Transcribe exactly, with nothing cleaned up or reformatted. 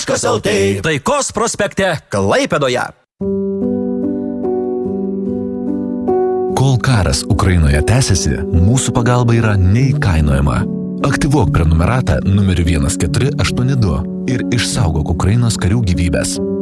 taškas el tė. Taikos prospekte Klaipėdoje. Kol karas Ukrainoje tęsiasi, mūsų pagalba yra neįkainojama. Aktyvuok prenumeratą numeriu vienas keturi aštuoni du ir išsaugok Ukrainos karių gyvybės.